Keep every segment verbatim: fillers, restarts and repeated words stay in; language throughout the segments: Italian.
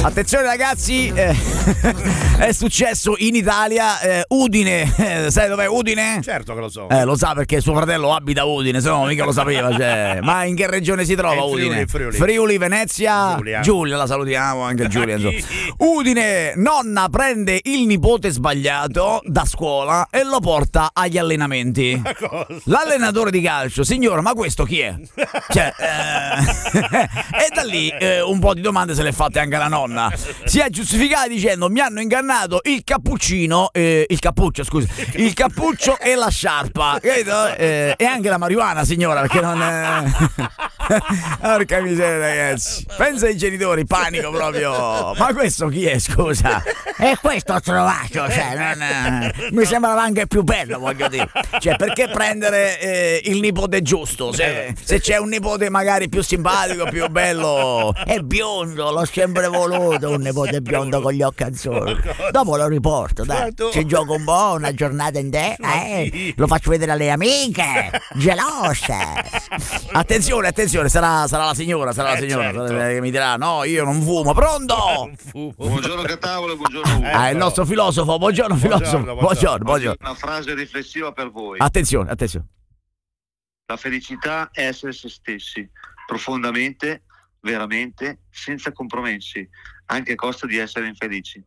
Attenzione ragazzi, eh, è successo in Italia, eh, Udine, eh, sai dov'è Udine? Certo che lo so. Eh, lo sa perché suo fratello abita a Udine, se no mica lo sapeva. Cioè. Ma in che regione si trova Friuli, Udine? Friuli. Friuli, Venezia, Giulia. Giulia, la salutiamo anche Giulia. Udine, nonna prende il nipote sbagliato da scuola e lo porta agli allenamenti. L'allenatore di calcio, signora, ma questo chi è? Cioè, eh, e da lì eh, un po' di domande se le fatte anche la nonna. Si è giustificata dicendo: mi hanno ingannato il cappuccino, eh, il cappuccio, scusi, il cappuccio e la sciarpa, capito? Eh, e anche la marijuana, signora, perché non è... Porca miseria, ragazzi. Pensa ai genitori, panico proprio. Ma questo chi è, scusa? E questo ho trovato, cioè, non, mi sembrava anche più bello, voglio dire. Cioè, perché prendere eh, il nipote giusto? Se, se c'è un nipote magari più simpatico, più bello, è biondo, l'ho sempre voluto, un nipote biondo con gli occhi azzurri. Dopo lo riporto, dai. Ci gioco un po', una giornata in te, eh? Lo faccio vedere alle amiche, gelose. Attenzione, attenzione, sarà, sarà la signora, sarà la signora Eh, certo. che mi dirà: no, io non fumo. Pronto? Buongiorno Catavolo, buongiorno Ugo. Ah, il nostro filosofo, buongiorno filosofo. Buongiorno, Buongiorno, buongiorno. Una frase riflessiva per voi. Attenzione, attenzione. La felicità è essere se stessi, profondamente, veramente, senza compromessi, anche a costo di essere infelici.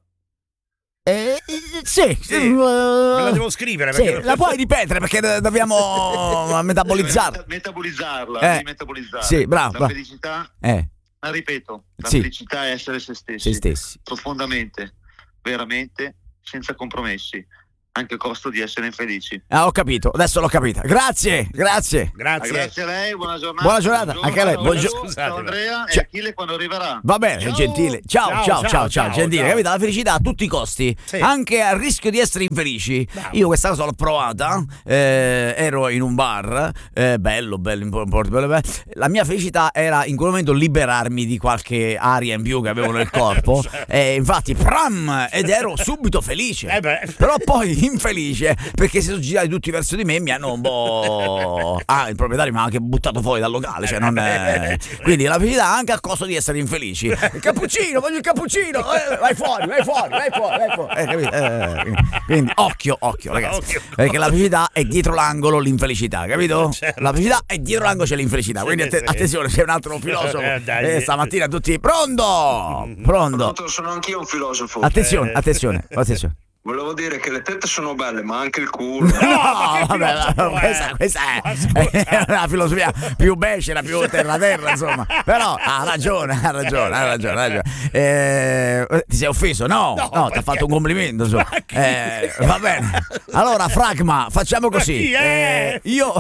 Eh, sì, Sì, eh, me la devo scrivere sì, perché- la puoi ripetere perché do- dobbiamo metabolizzarla. Meta- metabolizzarla, Eh, devi metabolizzarla. sì, bravo, La bravo. felicità, Eh, ah, ripeto, la Sì. felicità è essere se stessi, se stessi. profondamente, veramente, senza compromessi, anche a costo di essere infelici. Ah, ho capito, adesso l'ho capita. Grazie, grazie. Ah, Grazie. grazie a lei, buona giornata. Buona giornata, anche a lei, buongiorno. Ciao Andrea Ciao. e Achille quando arriverà. Va bene, Ciao. gentile. Ciao, ciao, Ciao, ciao, ciao, ciao, gentile. ciao. Capito? La felicità a tutti i costi, Sì. anche a rischio di essere infelici. Bravo. Io questa cosa l'ho provata. eh, ero in un bar, eh, bello, bello, impo- impo- bello, bello. La mia felicità era in quel momento liberarmi di qualche aria in più che avevo nel corpo. E infatti, pram! Ed ero subito felice. Eh beh. Però poi infelice perché si sono girati tutti verso di me e mi hanno un po'. Ah, il proprietario mi ha anche buttato fuori dal locale. Cioè non è... Quindi la felicità anche a costo di essere infelici. Il cappuccino, voglio il cappuccino! Eh, vai fuori, vai fuori, vai fuori, vai fuori. Eh, capito? Eh, quindi occhio, occhio, ragazzi. Occhio. Perché la felicità è dietro l'angolo l'infelicità, capito? Certo. La felicità è dietro l'angolo c'è l'infelicità. Sì, Quindi atte- sì. attenzione, c'è un altro filosofo. Eh, dai. Eh, stamattina tutti. Pronto! Pronto! Pronto, sono anch'io un filosofo. Attenzione, Eh. attenzione, attenzione. Volevo dire che le tette sono belle, ma anche il culo. No, ma che vabbè, filosofo è? questa, questa Ma è, scusa. è una filosofia più becera, più terra terra, insomma. Però ha ragione, ha ragione, ha ragione. Ha ragione. Eh, ti sei offeso? No, No, no, ti ha perché? fatto un complimento. Insomma. Ma chi? Eh, va bene. Allora, Fragma, facciamo così. chi è? Eh, io,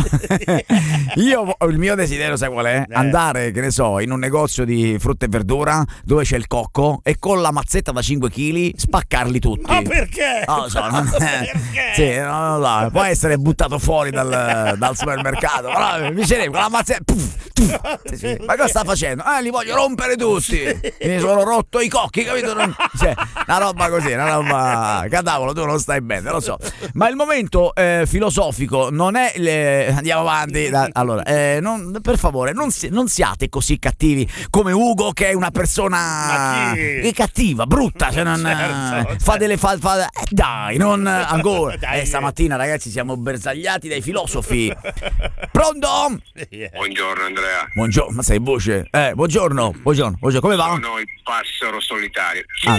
io, il mio desiderio, sai qual è? Eh. Andare, che ne so, in un negozio di frutta e verdura dove c'è il cocco e con la mazzetta da cinque chili spaccarli tutti. Ma perché? Non lo so, non Perché? sì, non lo so, può essere buttato fuori dal, dal supermercato. Però mi piacerebbe con la mazzetta. puff, tuff. Sì, sì. Ma cosa sta facendo? Ah, li voglio rompere tutti. Mi sono rotto i cocchi, capito? Non- cioè, una roba così, una roba. Cadavolo, tu non stai bene, lo so. Ma il momento eh, filosofico non è. Le... Andiamo avanti. Da- Allora, eh, non- per favore, non, si- non siate così cattivi come Ugo, che è una persona Ma chi? è cattiva, brutta. Cioè non, Certo, fa certo. delle fa, fa- eh, dai, non ancora. Dai. Eh, stamattina, ragazzi, siamo bersagliati dai filosofi. Pronto? Buongiorno Andrea, Buongiorno, ma sei voce? Eh, buongiorno, buongiorno, buongiorno, come va? sono il passero solitario. Ah.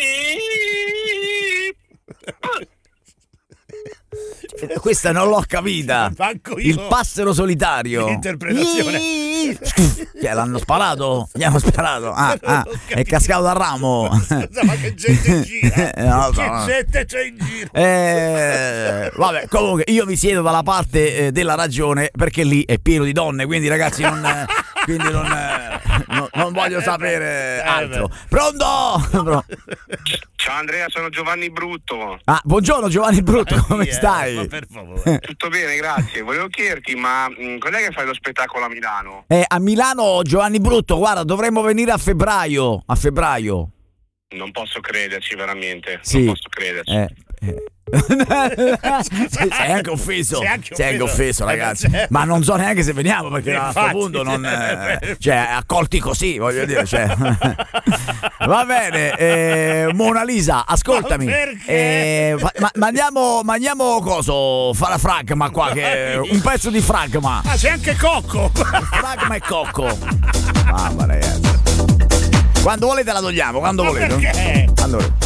Questa non l'ho capita. Manco io. Il passero solitario. L'interpretazione. Che l'hanno sparato? Gli hanno sparato. Ah, Non ah, ho è capito. cascato dal ramo. Scusa, ma che gente in giro? Eh, non lo so, Che no. gente c'è in giro? Eh, vabbè, comunque io mi siedo dalla parte eh, della ragione perché lì è pieno di donne, quindi ragazzi non, eh, quindi non, eh, no- non voglio sapere altro. Pronto? Pronto? Ciao Andrea, sono Giovanni Brutto. Ah, buongiorno Giovanni Brutto, come Chi è? stai? Ma per favore. Tutto bene, grazie. Volevo chiederti, ma mh, quando è che fai lo spettacolo a Milano? Eh, a Milano Giovanni Brutto, guarda, dovremmo venire a febbraio, a febbraio. Non posso crederci veramente, Sì. non posso crederci. Eh, eh. Sei anche offeso, Sei anche sei anche offeso. offeso, Eh, beh, ragazzi. certo. Ma non so neanche se veniamo perché a questo Infatti. punto non, eh, cioè, accolti così, voglio dire, cioè. Va bene, eh, Mona Lisa, ascoltami. Ma perché? Eh, fa- ma- mandiamo, mandiamo coso? Fa fragma qua, che un pezzo di fragma. Ah, c'è anche Cocco. Fragma e cocco. Mamma ragazzi. Quando volete la togliamo, quando Ma volete. perché? Quando volete.